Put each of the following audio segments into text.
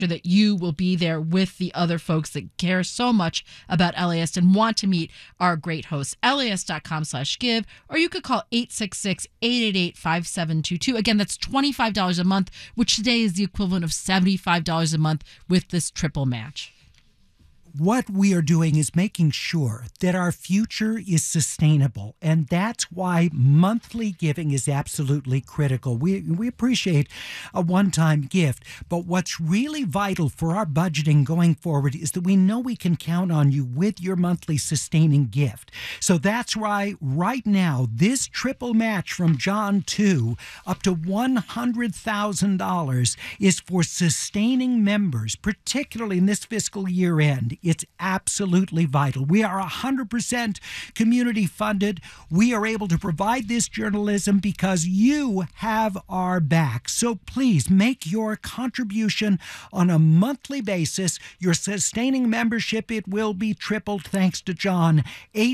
that you will be there with the other folks that care so much about LAist and want to meet our great hosts. LAist.com/give, or you could call 866-888-5722. Again, that's $25 a month, which today is the equivalent of $75 a month with this triple match. What we are doing is making sure that our future is sustainable, and that's why monthly giving is absolutely critical. We appreciate a one-time gift, but what's really vital for our budgeting going forward is that we know we can count on you with your monthly sustaining gift. So that's why right now, this triple match from John 2 up to $100,000 is for sustaining members, particularly in this fiscal year end. It's absolutely vital. We are 100% community funded. We are able to provide this journalism because you have our back. So please make your contribution on a monthly basis. Your sustaining membership, it will be tripled thanks to John.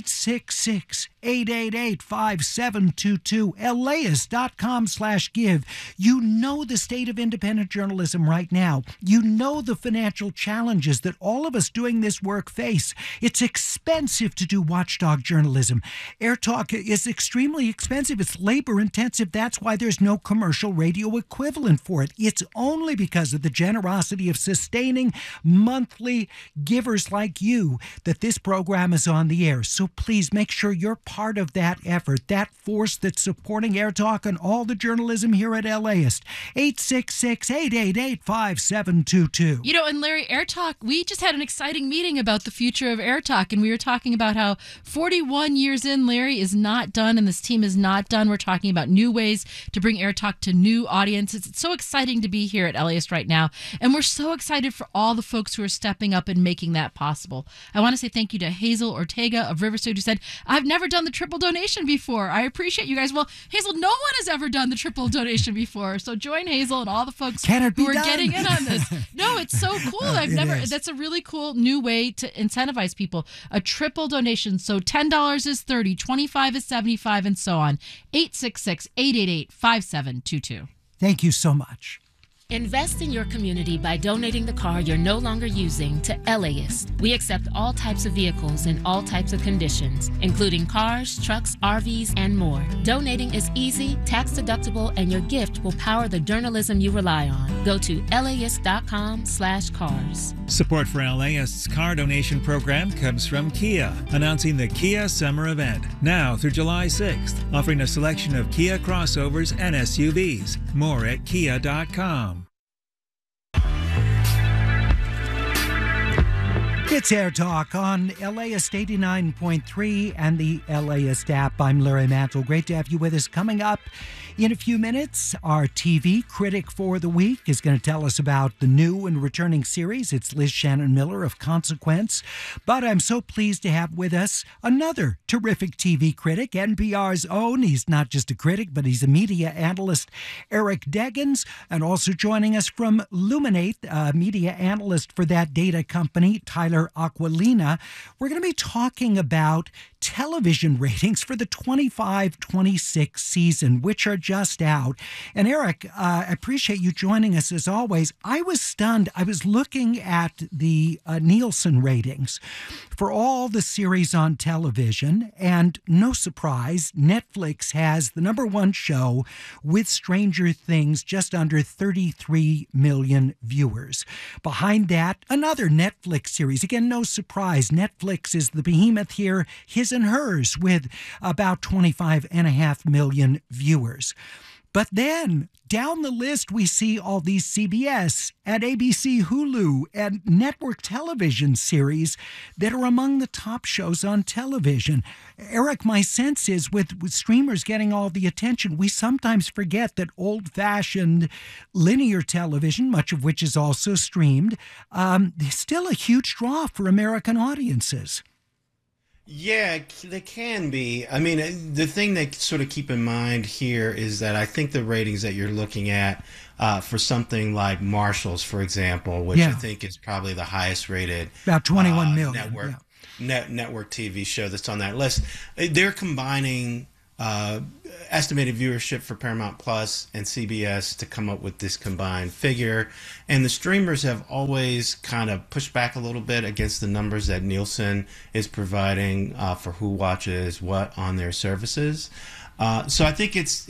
866-888-5722. LAist.com/give. You know the state of independent journalism right now. You know the financial challenges that all of us doing this work face. It's expensive to do watchdog journalism. Air Talk is extremely expensive. It's labor intensive. That's why there's no commercial radio equivalent for it. It's only because of the generosity of sustaining monthly givers like you that this program is on the air. So please make sure you're part of that effort, that force that's supporting Air Talk and all the journalism here at LAist. 866-888-5722. You know, and Larry, Air Talk, we just had an exciting meeting about the future of Air Talk, and we were talking about how 41 years in, Larry is not done, and this team is not done. We're talking about new ways to bring Air Talk to new audiences. It's so exciting to be here at LAist right now, and we're so excited for all the folks who are stepping up and making that possible. I want to say thank you to Hazel Ortega of Riverside, who said, I've never done the triple donation before. I appreciate you guys. Well, Hazel, no one has ever done the triple donation before, so join Hazel and all the folks who are getting in on this. No, it's so cool. That's a really cool new way to incentivize people. A triple donation. So $10 is $30, $25 is $75, and so on. 866-888-5722. Thank you so much. Invest in your community by donating the car you're no longer using to LAist. We accept all types of vehicles in all types of conditions, including cars, trucks, RVs, and more. Donating is easy, tax deductible, and your gift will power the journalism you rely on. Go to LAist.com/cars. Support for LAist's car donation program comes from Kia, announcing the Kia Summer Event, now through July 6th, offering a selection of Kia crossovers and SUVs. More at kia.com. It's Air Talk on LAist 89.3 and the LAist app. I'm Larry Mantle. Great to have you with us. Coming up in a few minutes, our TV critic for the week is going to tell us about the new and returning series. It's Liz Shannon Miller of Consequence. But I'm so pleased to have with us another terrific TV critic, NPR's own. He's not just a critic, but he's a media analyst, Eric Deggans, and also joining us from Luminate, a media analyst for that data company, Tyler Aquilina. We're going to be talking about television ratings for the 25-26 season, which are just out. And Eric, I appreciate you joining us as always. I was stunned. I was looking at the Nielsen ratings for all the series on television, and no surprise, Netflix has the number one show with Stranger Things, just under 33 million viewers. Behind that, another Netflix series. Again, no surprise, Netflix is the behemoth here, His and Hers, with about 25.5 million viewers. But then down the list, we see all these CBS and ABC, Hulu, and network television series that are among the top shows on television. Eric, my sense is with streamers getting all the attention, we sometimes forget that old-fashioned linear television, much of which is also streamed, is still a huge draw for American audiences. Yeah, they can be. I mean, the thing that sort of keep in mind here is that I think the ratings that you're looking at for something like Marshalls, for example, which I think is probably the highest rated about 21 million network TV show that's on that list. They're combining estimated viewership for Paramount Plus and CBS to come up with this combined figure. And the streamers have always kind of pushed back a little bit against the numbers that Nielsen is providing for who watches what on their services. So I think it's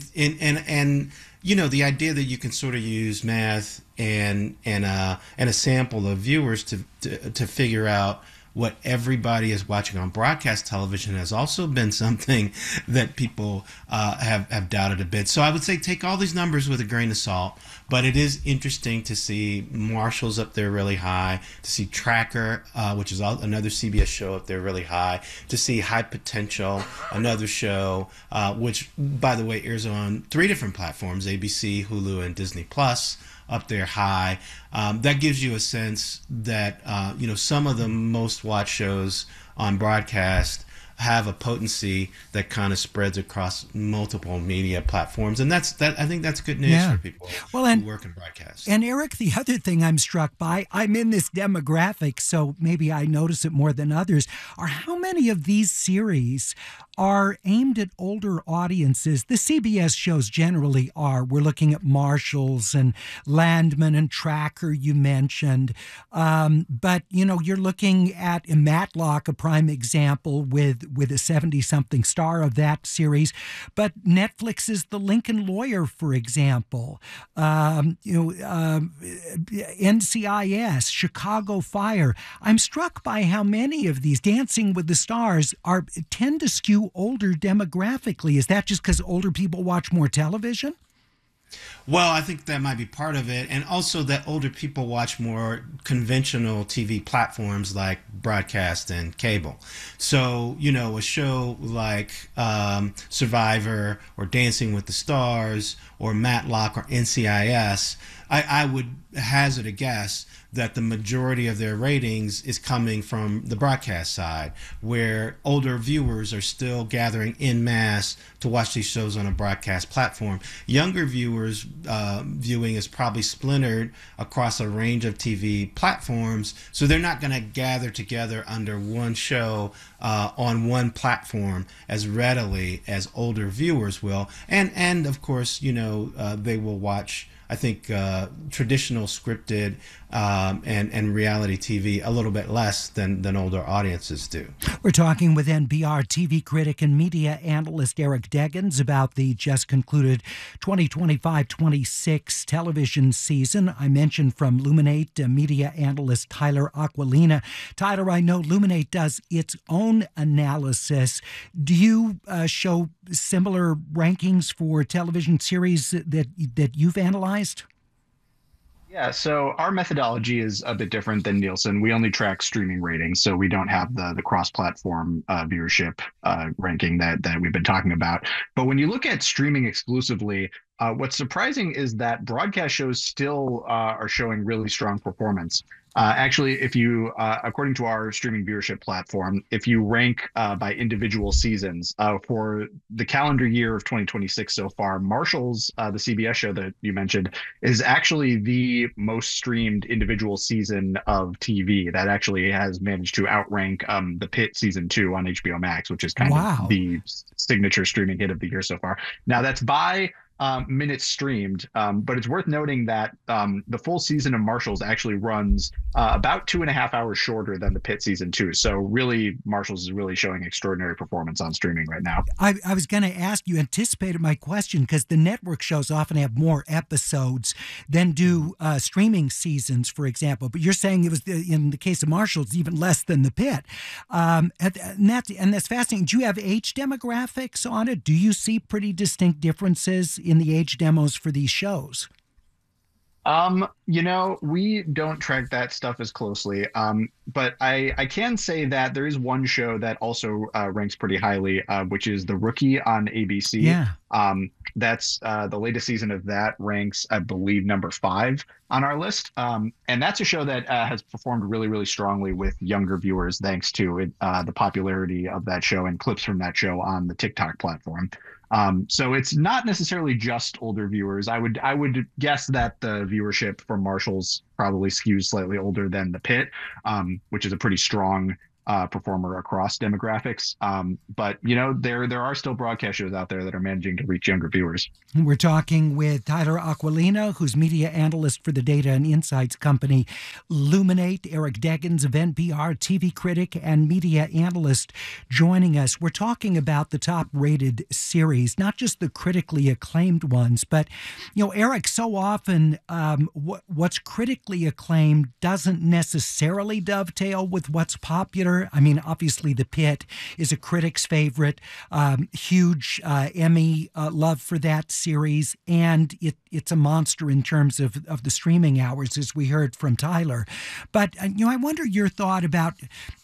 the idea that you can sort of use math and a sample of viewers to figure out what everybody is watching on broadcast television has also been something that people have doubted a bit. So I would say take all these numbers with a grain of salt, but it is interesting to see Marshall's up there really high, to see Tracker, which is another CBS show, up there really high, to see High Potential, another show, which, by the way, airs on 3 different platforms, ABC, Hulu, and Disney Plus, up there high. That gives you a sense that some of the most watched shows on broadcast have a potency that kind of spreads across multiple media platforms, and I think that's good news for people who work in broadcast. And Eric, the other thing I'm struck by, I'm in this demographic, so maybe I notice it more than others, are how many of these series are aimed at older audiences. The CBS shows generally are. We're looking at Marshalls and Landman and Tracker you mentioned. But, you're looking at Matlock, a prime example with a 70-something star of that series. But Netflix is The Lincoln Lawyer, for example. NCIS, Chicago Fire. I'm struck by how many of these, Dancing with the Stars, tend to skew older demographically. Is that just because older people watch more television? Well, I think that might be part of it. And also that older people watch more conventional TV platforms like broadcast and cable. So, a show like Survivor or Dancing with the Stars or Matlock or NCIS, I would hazard a guess that the majority of their ratings is coming from the broadcast side, where older viewers are still gathering en masse to watch these shows on a broadcast platform. Younger viewers viewing is probably splintered across a range of TV platforms, so they're not going to gather together under one show on one platform as readily as older viewers will. And of course, they will watch, I think, traditional scripted and reality TV a little bit less than older audiences do. We're talking with NPR TV critic and media analyst Eric Deggans about the just concluded 2025-26 television season. I mentioned from Luminate media analyst Tyler Aquilina. Tyler, I know Luminate does its own analysis. Do you show similar rankings for television series that you've analyzed? Yeah, so our methodology is a bit different than Nielsen. We only track streaming ratings, so we don't have the cross-platform viewership ranking that we've been talking about. But when you look at streaming exclusively, what's surprising is that broadcast shows still are showing really strong performance. Actually, if you, according to our streaming viewership platform, if you rank by individual seasons for the calendar year of 2026 so far, Marshall's, the CBS show that you mentioned, is actually the most streamed individual season of TV that actually has managed to outrank The Pitt season 2 on HBO Max, which is kind of the signature streaming hit of the year so far. Now that's by minutes streamed, but it's worth noting that the full season of Marshalls actually runs about 2.5 hours shorter than The Pitt season 2. So really, Marshalls is really showing extraordinary performance on streaming right now. I was going to ask, you anticipated my question, because the network shows often have more episodes than do streaming seasons, for example. But you're saying it was, in the case of Marshalls, even less than The Pitt. And that's fascinating. Do you have age demographics on it? Do you see pretty distinct differences in the age demos for these shows? We don't track that stuff as closely. But I can say that there is one show that also ranks pretty highly, which is The Rookie on ABC. Yeah. That's the latest season of that ranks, I believe, number 5 on our list. And that's a show that has performed really, really strongly with younger viewers, thanks to the popularity of that show and clips from that show on the TikTok platform. So it's not necessarily just older viewers. I would guess that the viewership for Marshalls probably skews slightly older than The Pitt, which is a pretty strong performer across demographics. But there are still broadcast shows out there that are managing to reach younger viewers. We're talking with Tyler Aquilina, who's media analyst for the data and insights company Luminate. Eric Deggans of NPR, TV critic and media analyst, joining us. We're talking about the top-rated series, not just the critically acclaimed ones, but Eric, so often what's critically acclaimed doesn't necessarily dovetail with what's popular. I mean, obviously, The Pit is a critic's favorite, huge Emmy love for that series, and it's a monster in terms of the streaming hours, as we heard from Tyler. But, I wonder your thought about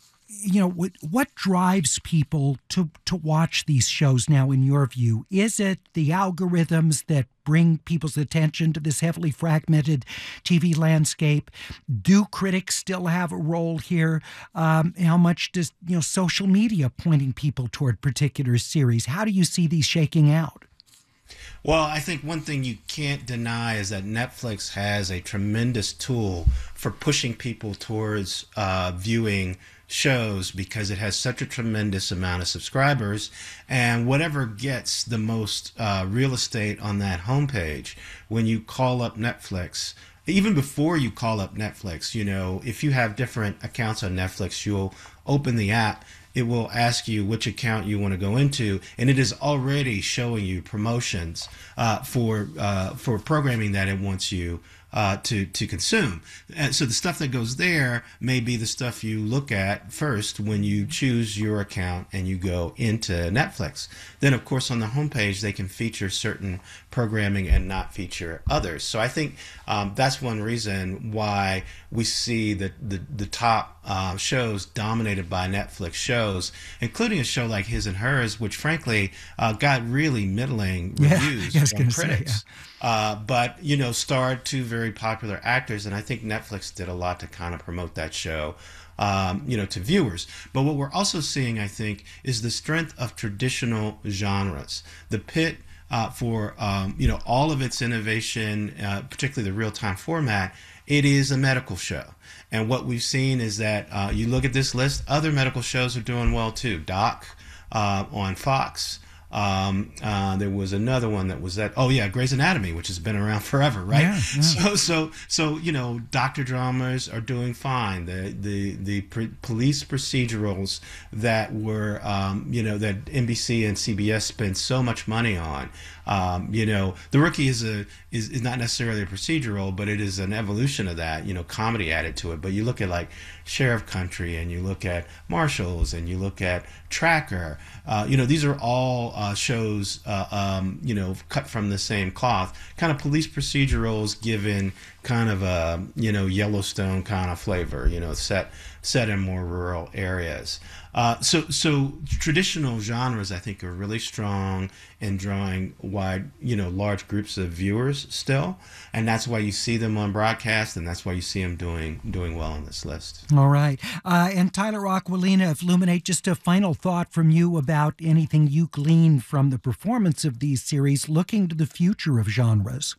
what drives people to watch these shows now, in your view? Is it the algorithms that bring people's attention to this heavily fragmented TV landscape? Do critics still have a role here? How much does social media pointing people toward particular series? How do you see these shaking out? Well, I think one thing you can't deny is that Netflix has a tremendous tool for pushing people towards viewing shows, because it has such a tremendous amount of subscribers, and whatever gets the most real estate on that homepage, when you call up Netflix, even before you call up Netflix, if you have different accounts on Netflix, you'll open the app, it will ask you which account you want to go into, and it is already showing you promotions for programming that it wants you to consume. And so the stuff that goes there may be the stuff you look at first when you choose your account and you go into Netflix. Then, of course, on the homepage, they can feature certain programming and not feature others. So I think that's one reason why we see the top shows dominated by Netflix shows, including a show like His and Hers, which frankly got really middling reviews from critics. But starred two very popular actors, and I think Netflix did a lot to kind of promote that show, to viewers. But what we're also seeing, I think, is the strength of traditional genres. The Pit, for all of its innovation, particularly the real-time format, it is a medical show. And what we've seen is that you look at this list, other medical shows are doing well too. Doc on Fox. There was another one that was Grey's Anatomy, which has been around forever, right? Yeah. So doctor dramas are doing fine. The police procedurals that were that NBC and CBS spent so much money on. The Rookie is not necessarily a procedural, but it is an evolution of that. Comedy added to it. But you look at like Sheriff Country, and you look at Marshals, and you look at Tracker. These are all shows cut from the same cloth. Kind of police procedurals given kind of a Yellowstone kind of flavor. Set in more rural areas. So traditional genres, I think, are really strong in drawing large groups of viewers still, and that's why you see them on broadcast, and that's why you see them doing well on this list. All right, and Tyler Aquilina of Luminate, just a final thought from you about anything you gleaned from the performance of these series, looking to the future of genres.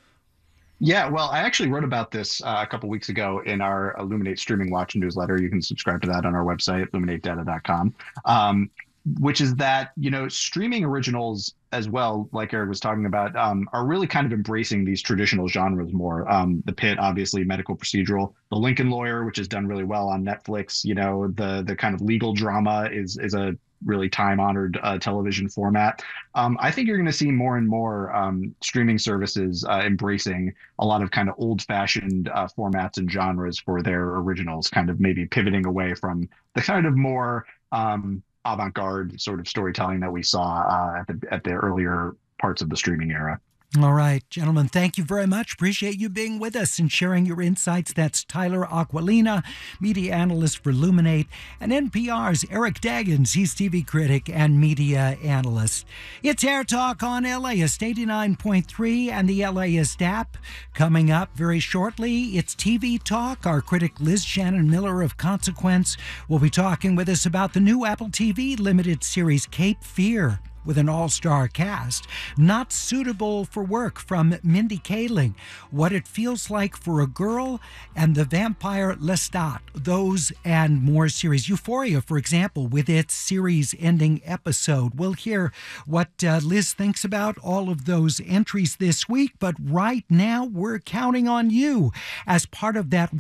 Yeah, well, I actually wrote about this a couple weeks ago in our Illuminate Streaming Watch newsletter. You can subscribe to that on our website, illuminatedata.com, which is that, streaming originals as well, like Eric was talking about, are really kind of embracing these traditional genres more. The Pit, obviously, medical procedural. The Lincoln Lawyer, which has done really well on Netflix. The kind of legal drama is a really time-honored television format. I think you're going to see more and more streaming services embracing a lot of kind of old-fashioned formats and genres for their originals, kind of maybe pivoting away from the kind of more avant-garde sort of storytelling that we saw at the earlier parts of the streaming era. All right, gentlemen, thank you very much. Appreciate you being with us and sharing your insights. That's Tyler Aquilina, media analyst for Luminate, and NPR's Eric Deggans. He's TV critic and media analyst. It's Air Talk on LAist 89.3 and the LAist app. Coming up very shortly, it's TV Talk. Our critic Liz Shannon Miller of Consequence will be talking with us about the new Apple TV limited series Cape Fear. with an all-star cast. Not Suitable for Work from Mindy Kaling. What It Feels Like for a Girl, and The Vampire Lestat. Those and more series. Euphoria, for example, with its series-ending episode. We'll hear what Liz thinks about all of those entries this week, but right now we're counting on you as part of that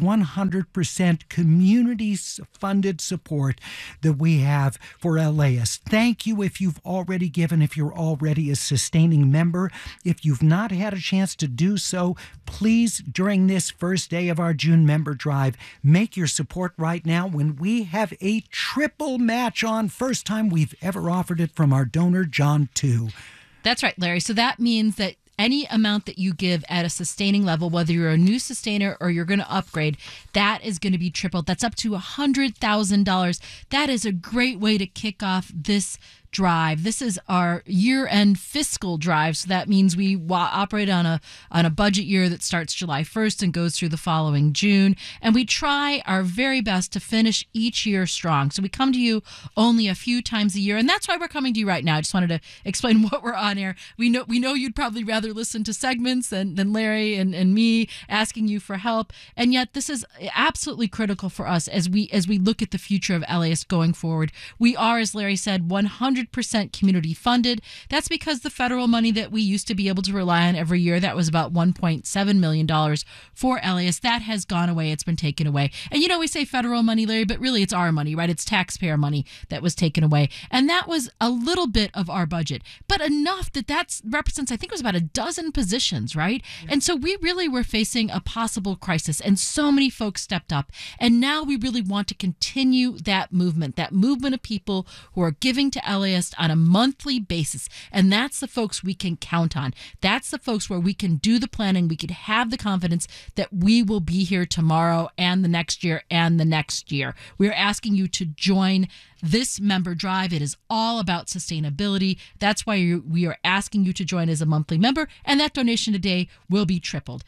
100% community-funded support that we have for LAist. Thank you if you've already given, if you're already a sustaining member. If you've not had a chance to do so, please, during this first day of our June member drive, make your support right now when we have a triple match on. First time we've ever offered it from our donor, John 2. That's right, Larry. So that means that any amount that you give at a sustaining level, whether you're a new sustainer or you're going to upgrade, that is going to be tripled. That's up to $100,000. That is a great way to kick off this drive. This is our year-end fiscal drive, so that means we operate on a budget year that starts July 1st and goes through the following June, and we try our very best to finish each year strong. So we come to you only a few times a year, and that's why we're coming to you right now. I just wanted to explain what we're on air. We know you'd probably rather listen to segments than Larry and me asking you for help, and yet this is absolutely critical for us as we look at the future of LAist going forward. We are, as Larry said, 100% community funded. That's because the federal money that we used to be able to rely on every year, that was about $1.7 million for LAist, that has gone away. It's been taken away. And we say federal money, Larry, but really it's our money, right? It's taxpayer money that was taken away. And that was a little bit of our budget, but enough that represents, I think it was about a dozen positions, right? Yeah. And so we really were facing a possible crisis, and so many folks stepped up. And now we really want to continue that movement of people who are giving to LAist on a monthly basis. And that's the folks we can count on. That's the folks where we can do the planning. We can have the confidence that we will be here tomorrow and the next year and the next year. We are asking you to join this member drive. It is all about sustainability. That's why we are asking you to join as a monthly member, and that donation today will be tripled.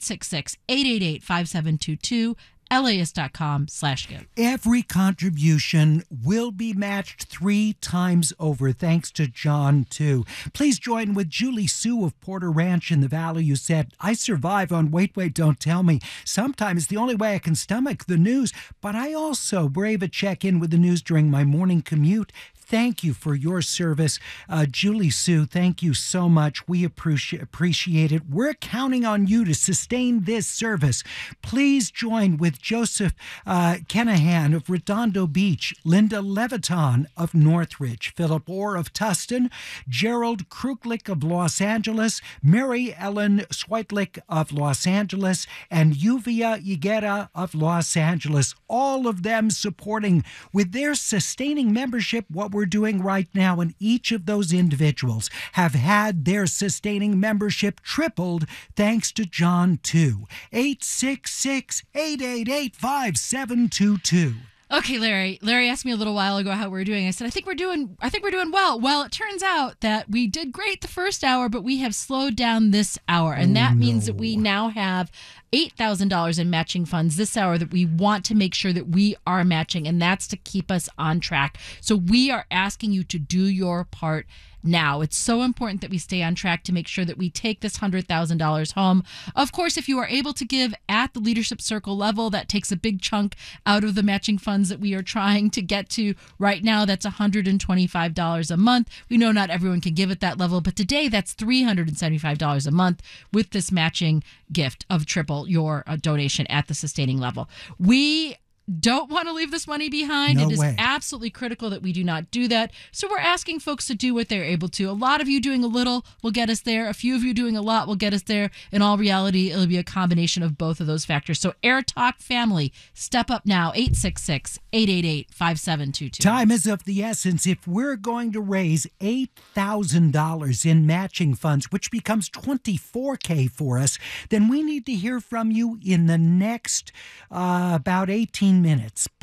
866-888-5722. LAist.com/give. Every contribution will be matched 3 times over, thanks to John 2. Please join with Julie Sue of Porter Ranch in the Valley, who said, I survive on Wait, Don't Tell Me. Sometimes the only way I can stomach the news, but I also brave a check-in with the news during my morning commute. Thank you for your service. Julie Sue, thank you so much. We appreciate it. We're counting on you to sustain this service. Please join with Joseph Kenahan of Redondo Beach, Linda Leviton of Northridge, Philip Orr of Tustin, Gerald Kruklik of Los Angeles, Mary Ellen Switlik of Los Angeles, and Yuvia Yigera of Los Angeles. All of them supporting with their sustaining membership what we're doing right now, and each of those individuals have had their sustaining membership tripled thanks to John 2. 866-888-5722. Okay, Larry. Larry asked me a little while ago how we're doing. I said, I think we're doing well. Well, it turns out that we did great the first hour, but we have slowed down this hour. And that means that we now have $8,000 in matching funds this hour that we want to make sure that we are matching, and that's to keep us on track. So we are asking you to do your part now. It's so important that we stay on track to make sure that we take this $100,000 home. Of course, if you are able to give at the Leadership Circle level, that takes a big chunk out of the matching funds that we are trying to get to right now. That's $125 a month. We know not everyone can give at that level, but today that's $375 a month with this matching gift of triple your donation at the sustaining level. We don't want to leave this money behind. No it is way. absolutely critical that we do not do that. So we're asking folks to do what they're able to. A lot of you doing a little will get us there. A few of you doing a lot will get us there. In all reality, it'll be a combination of both of those factors. So Air Talk family, step up now. 866-888-5722. Time is of the essence. If we're going to raise $8,000 in matching funds, which becomes $24K for us, then we need to hear from you in the next about 18 minutes.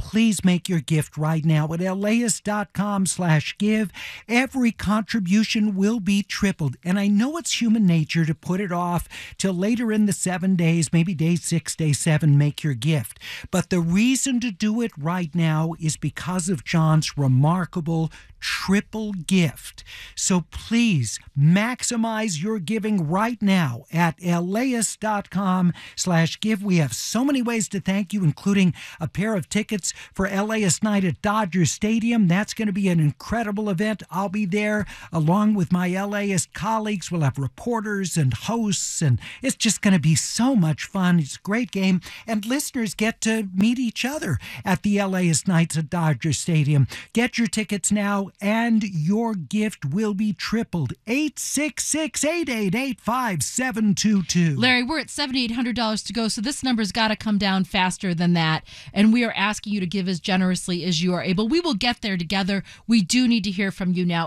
please make your gift right now at laist.com/give. Every contribution will be tripled. And I know it's human nature to put it off till later in the 7 days, maybe day 6, day 7, make your gift. But the reason to do it right now is because of John's remarkable triple gift. So please maximize your giving right now at laist.com/give. We have so many ways to thank you, including a pair of tickets for LAist Night at Dodger Stadium. That's going to be an incredible event. I'll be there along with my LAist colleagues. We'll have reporters and hosts, and it's just going to be so much fun. It's a great game, and listeners get to meet each other at the LAist Nights at Dodger Stadium. Get your tickets now, and your gift will be tripled. 866-888-5722. Larry, we're at $7,800 to go, so this number's got to come down faster than that. And we are asking you to give as generously as you are able. We will get there together. We do need to hear from you now.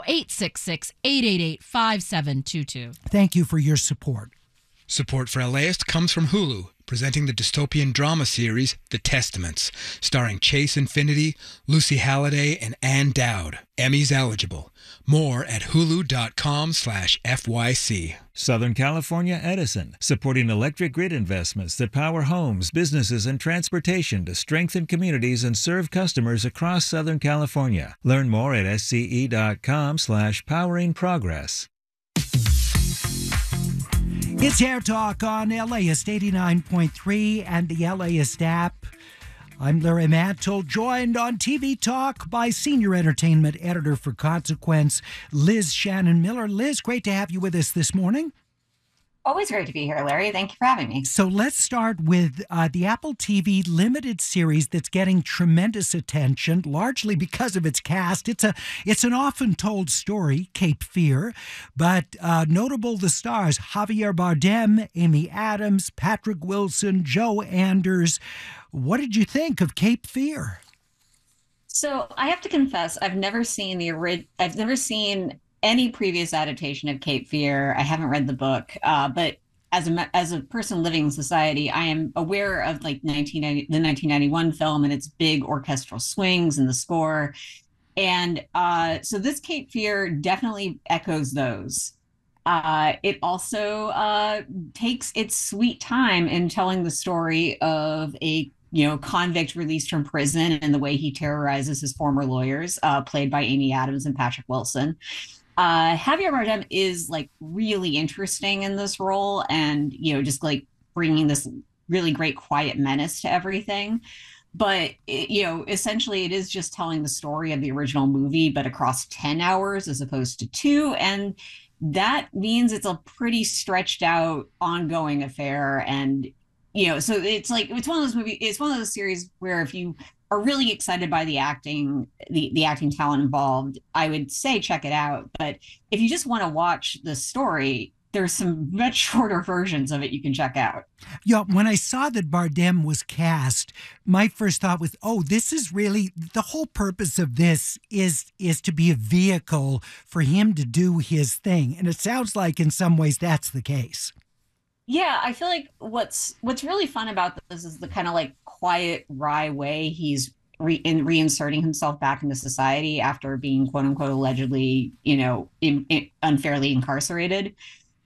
866-888-5722. Thank you for your support. Support for LAist comes from Hulu, presenting the dystopian drama series The Testaments, starring Chase Infinity, Lucy Halliday, and Ann Dowd. Emmys eligible. More at hulu.com/FYC. Southern California Edison, supporting electric grid investments that power homes, businesses, and transportation to strengthen communities and serve customers across Southern California. Learn more at sce.com/poweringprogress. It's Air Talk on LAist 89.3 and the LAist app. I'm Larry Mantle, joined on TV Talk by Senior Entertainment Editor for Consequence, Liz Shannon Miller. Liz, great to have you with us this morning. Always great to be here, Larry. Thank you for having me. So let's start with the Apple TV limited series that's getting tremendous attention, largely because of its cast. It's an often told story, Cape Fear, but notable the stars: Javier Bardem, Amy Adams, Patrick Wilson, Joe Anders. What did you think of Cape Fear? So I have to confess, I've never seen any previous adaptation of Cape Fear. I haven't read the book, but as a person living in society, I am aware of the 1991 film and its big orchestral swings and the score. And so this Cape Fear definitely echoes those. It also takes its sweet time in telling the story of a convict released from prison and the way he terrorizes his former lawyers, played by Amy Adams and Patrick Wilson. Javier Bardem is really interesting in this role, and just bringing this really great quiet menace to everything. But essentially it is just telling the story of the original movie, but across 10 hours as opposed to 2, and that means it's a pretty stretched out ongoing affair. And so it's one of those movies, it's one of those series where if you are really excited by the acting, the acting talent involved, I would say check it out. But if you just want to watch the story, there's some much shorter versions of it you can check out. Yeah, when I saw that Bardem was cast, my first thought was, this is really, the whole purpose of this is to be a vehicle for him to do his thing. And it sounds like in some ways that's the case. Yeah, I feel like what's really fun about this is the kind of quiet, wry way he's reinserting himself back into society after being quote unquote allegedly, unfairly incarcerated.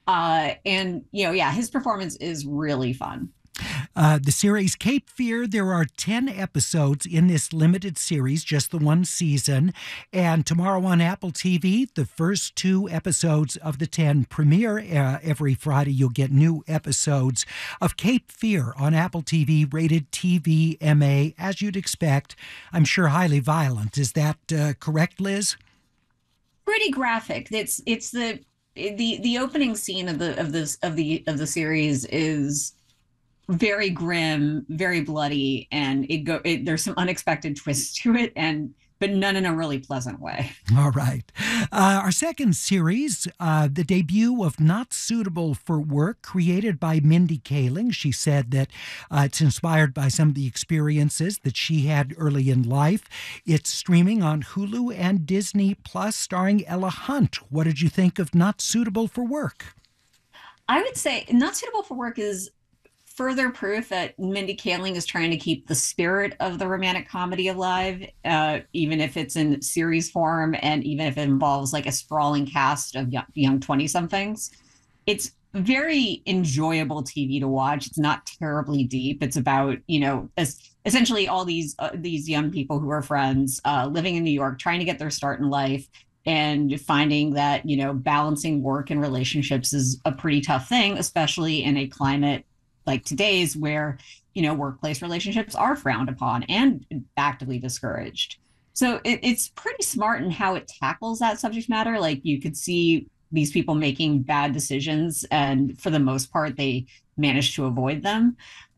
His performance is really fun. The series Cape Fear, there are 10 episodes in this limited series, just the one season. And tomorrow on Apple TV, the first 2 episodes of the 10 premiere. Every Friday, you'll get new episodes of Cape Fear on Apple TV, rated TVMA, as you'd expect. I'm sure highly violent. Is that correct, Liz? Pretty graphic. It's the opening scene of the series is very grim, very bloody, and there's some unexpected twists to it, but none in a really pleasant way. All right. Our second series, the debut of Not Suitable for Work, created by Mindy Kaling. She said that it's inspired by some of the experiences that she had early in life. It's streaming on Hulu and Disney Plus, starring Ella Hunt. What did you think of Not Suitable for Work? I would say Not Suitable for Work is further proof that Mindy Kaling is trying to keep the spirit of the romantic comedy alive, even if it's in series form and even if it involves like a sprawling cast of young 20-somethings. It's very enjoyable TV to watch. It's not terribly deep. It's about, essentially all these young people who are friends living in New York, trying to get their start in life and finding that, balancing work and relationships is a pretty tough thing, especially in a climate like today's where, workplace relationships are frowned upon and actively discouraged. So it's pretty smart in how it tackles that subject matter. Like you could see these people making bad decisions, and for the most part, they managed to avoid them.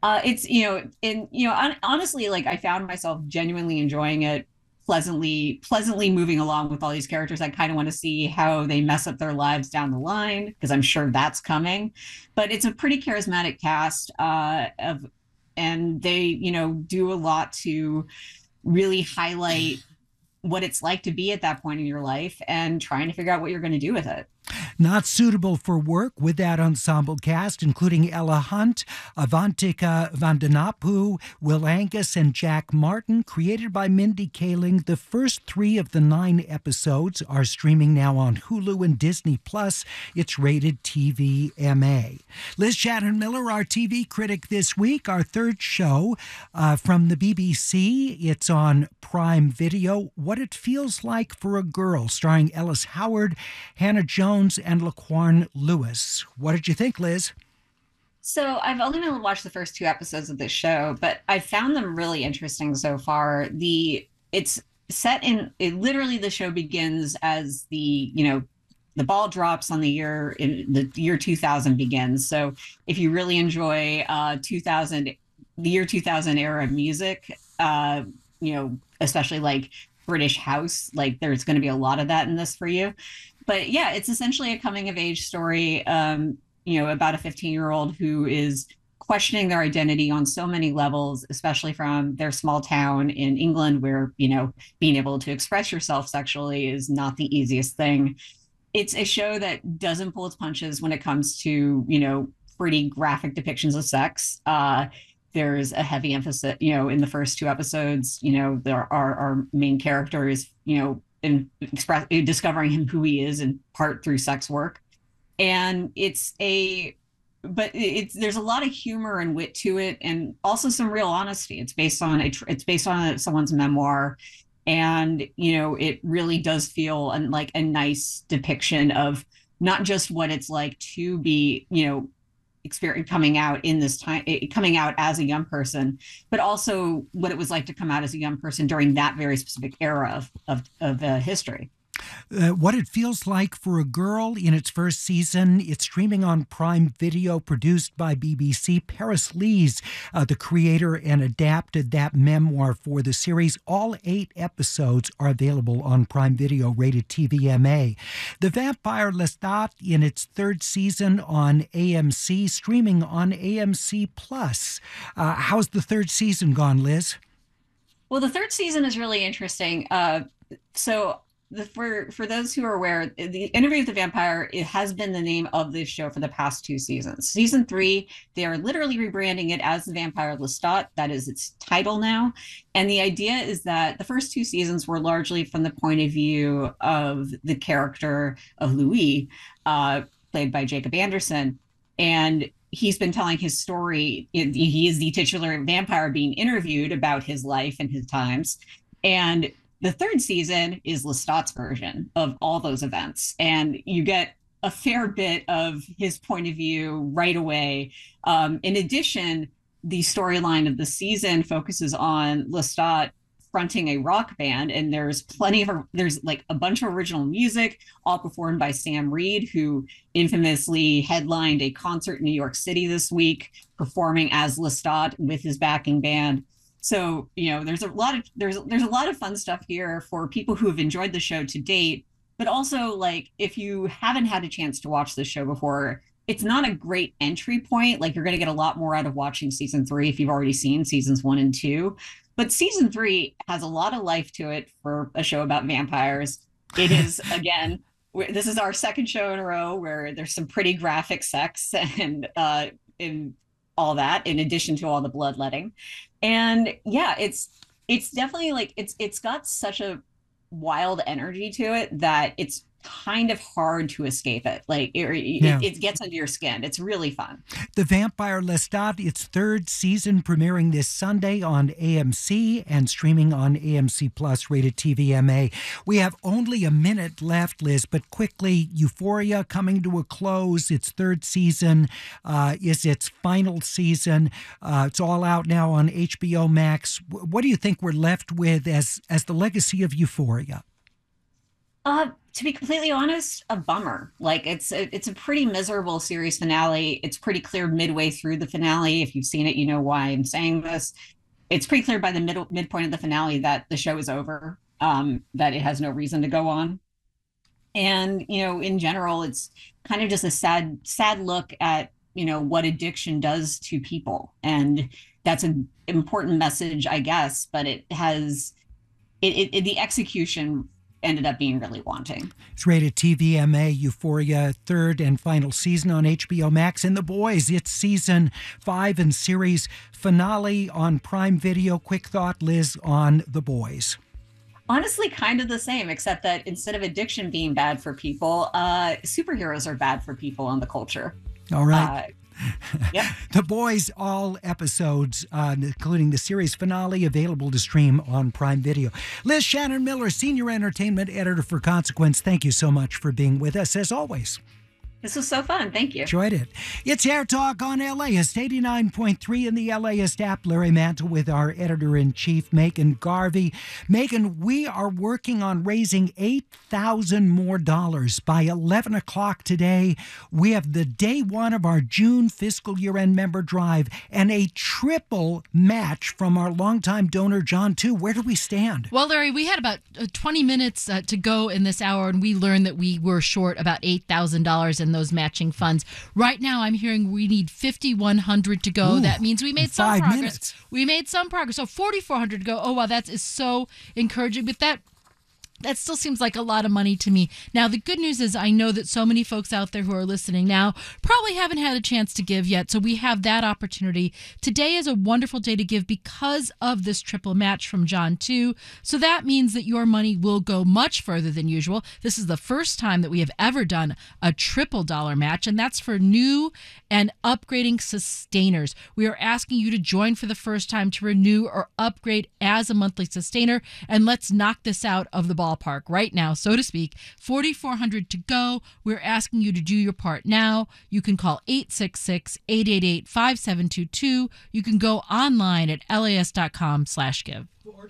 Honestly, like I found myself genuinely enjoying it, pleasantly moving along with all these characters. I kind of want to see how they mess up their lives down the line, because I'm sure that's coming. But it's a pretty charismatic cast and they, do a lot to really highlight what it's like to be at that point in your life and trying to figure out what you're going to do with it. Not suitable for work with that ensemble cast, including Ella Hunt, Avantika Vandanapu, Will Angus, and Jack Martin. Created by Mindy Kaling, the first 3 of the 9 episodes are streaming now on Hulu and Disney+. It's rated TV MA. Liz Shannon-Miller, our TV critic this week, our third show from the BBC. It's on Prime Video. What It Feels Like for a Girl, starring Ellis Howard, Hannah Jones, and Laquan Lewis. What did you think, Liz? So I've only been able to watch the first 2 episodes of this show, but I found them really interesting so far. It's set in literally the show begins as the ball drops on the year 2000 begins. So if you really enjoy the year 2000 era music, especially like British house, like there's going to be a lot of that in this for you. But yeah, it's essentially a coming of age story, about a 15-year-old who is questioning their identity on so many levels, especially from their small town in England where, being able to express yourself sexually is not the easiest thing. It's a show that doesn't pull its punches when it comes to, pretty graphic depictions of sex. There's a heavy emphasis, in the first 2 episodes, there are our main characters, and discovering him who he is in part through sex work. And there's a lot of humor and wit to it, and also some real honesty. It's based on someone's memoir, and it really does feel like a nice depiction of not just what it's like to be experience coming out in this time, coming out as a young person, but also what it was like to come out as a young person during that very specific era of history. What It Feels Like for a Girl in its first season. It's streaming on Prime Video, produced by BBC. Paris Lees, the creator, and adapted that memoir for the series. All 8 episodes are available on Prime Video, rated TV MA. The Vampire Lestat in its 3rd season on AMC, streaming on AMC+. How's the 3rd season gone, Liz? Well, the 3rd season is really interesting. For those who are aware, the Interview with the Vampire, it has been the name of this show for the past 2 seasons. Season 3, they are literally rebranding it as The Vampire Lestat. That is its title now. And the idea is that the first 2 seasons were largely from the point of view of the character of Louis, played by Jacob Anderson. And he's been telling his story. He is the titular vampire being interviewed about his life and his times. And the 3rd season is Lestat's version of all those events. And you get a fair bit of his point of view right away. In addition, the storyline of the season focuses on Lestat fronting a rock band, and there's like a bunch of original music, all performed by Sam Reed, who infamously headlined a concert in New York City this week, performing as Lestat with his backing band. So, there's a lot of fun stuff here for people who have enjoyed the show to date, but also, like, if you haven't had a chance to watch this show before, it's not a great entry point. Like, you're going to get a lot more out of watching season 3 if you've already seen seasons 1 and 2. But season 3 has a lot of life to it for a show about vampires. It is, again, this is our 2nd show in a row where there's some pretty graphic sex and all that in addition to all the bloodletting. And yeah, it's definitely like it's got such a wild energy to it that it's kind of hard to escape it. Like it gets under your skin. It's really fun. The Vampire Lestat, its third season, premiering this Sunday on AMC and streaming on AMC Plus, rated TVMA. We have only a minute left, Liz, but quickly, Euphoria coming to a close. Its third season is its final season. It's all out now on HBO Max. What do you think we're left with as the legacy of Euphoria? To be completely honest, a bummer. Like it's a pretty miserable series finale. It's pretty clear midway through the finale. If you've seen it, you know why I'm saying this. It's pretty clear by the midpoint of the finale that the show is over, that it has no reason to go on. And, in general, it's kind of just a sad look at, what addiction does to people. And that's an important message, I guess, but it has the execution ended up being really wanting. It's rated TVMA, Euphoria, third and final season on HBO Max. And The Boys, it's season 5 and series finale on Prime Video. Quick thought, Liz, on The Boys. Honestly, kind of the same, except that instead of addiction being bad for people, superheroes are bad for people in the culture. All right. Yep. The Boys, all episodes, including the series finale, available to stream on Prime Video. Liz Shannon Miller, Senior Entertainment Editor for Consequence, thank you so much for being with us, as always. This was so fun. Thank you. Enjoyed it. It's Air Talk on LAist 89.3 in the LAist app. Larry Mantle with our editor-in-chief, Megan Garvey. Megan, we are working on raising $8,000 more by 11 o'clock today. We have the day one of our June fiscal year-end member drive and a triple match from our longtime donor, John Tu. Where do we stand? Well, Larry, we had about 20 minutes to go in this hour, and we learned that we were short about $8,000 in those matching funds. Right now, I'm hearing we need 5,100 to go. Ooh, that means we made some 5 progress. minutes. We made some progress. So 4,400 to go. Oh, wow, that is so encouraging. But that still seems like a lot of money to me. Now, the good news is I know that so many folks out there who are listening now probably haven't had a chance to give yet, so we have that opportunity. Today is a wonderful day to give because of this triple match from John Tu. So that means that your money will go much further than usual. This is the first time that we have ever done a triple dollar match, and that's for new and upgrading sustainers. We are asking you to join for the first time to renew or upgrade as a monthly sustainer, and let's knock this out of the ballpark right now, so to speak. 4,400 to go. We're asking you to do your part now. You can call 866-888-5722. You can go online at laist.com/give.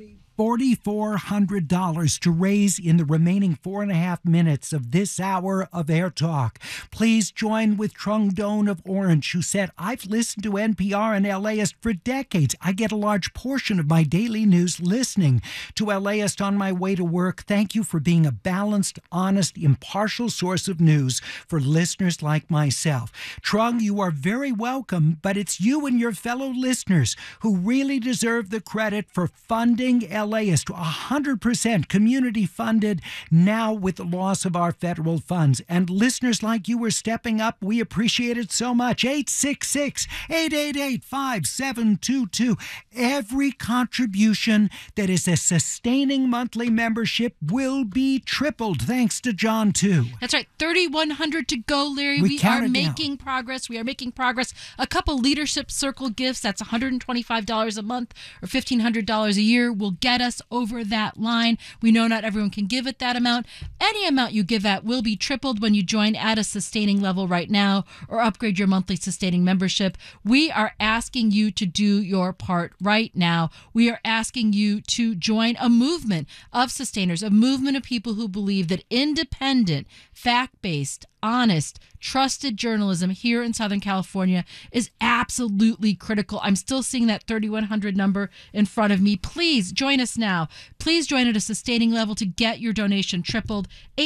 $4,400 to raise in the remaining 4.5 minutes of this hour of Air Talk. Please join with Trung Doan of Orange, who said, I've listened to NPR and LAist for decades. I get a large portion of my daily news listening to LAist on my way to work. Thank you for being a balanced, honest, impartial source of news for listeners like myself. Trung, you are very welcome, but it's you and your fellow listeners who really deserve the credit for funding LAist, 100% community funded now with the loss of our federal funds. And listeners like you are stepping up. We appreciate it so much. 866-888-5722. Every contribution that is a sustaining monthly membership will be tripled thanks to John Tu. That's right. 3,100 to go, Larry. We are making progress. We are making progress. A couple Leadership Circle gifts, that's $125 a month or $1,500 a year, will get us over that line. We know not everyone can give at that amount. Any amount you give at will be tripled when you join at a sustaining level right now or upgrade your monthly sustaining membership. We are asking you to do your part right now. We are asking you to join a movement of sustainers, a movement of people who believe that independent, fact-based, honest, trusted journalism here in Southern California is absolutely critical. I'm still seeing that 3,100 number in front of me. Please join us now. Please join at a sustaining level to get your donation tripled.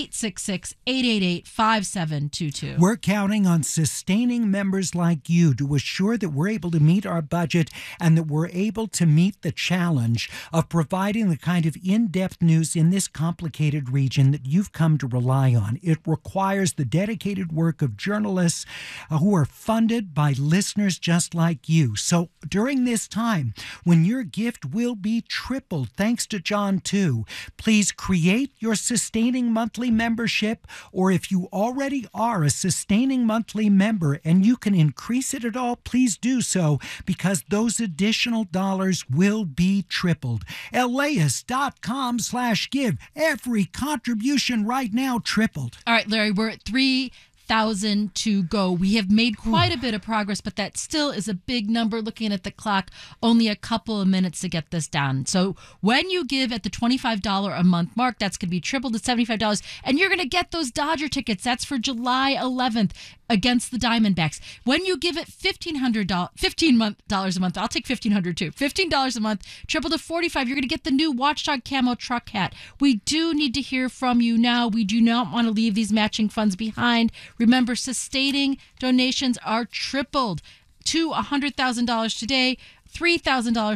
866-888-5722. We're counting on sustaining members like you to assure that we're able to meet our budget and that we're able to meet the challenge of providing the kind of in-depth news in this complicated region that you've come to rely on. It requires the dedicated work of journalists who are funded by listeners just like you. So during this time, when your gift will be tripled, thanks to John too, please create your sustaining monthly membership, or if you already are a sustaining monthly member and you can increase it at all, please do so, because those additional dollars will be tripled. LAist.com/give. Every contribution right now tripled. All right, Larry, we're at 3,000 to go. We have made quite a bit of progress, but that still is a big number. Looking at the clock, only a couple of minutes to get this done. So when you give at the $25 a month mark, that's going to be tripled to $75, and you're going to get those Dodger tickets. That's for July 11th against the Diamondbacks. When you give it $15 a month, I'll take $1,500 too. $15 a month, triple to $45. You're going to get the new Watchdog camo truck hat. We do need to hear from you now. We do not want to leave these matching funds behind. Remember, sustaining donations are tripled to $100,000 today, $3,000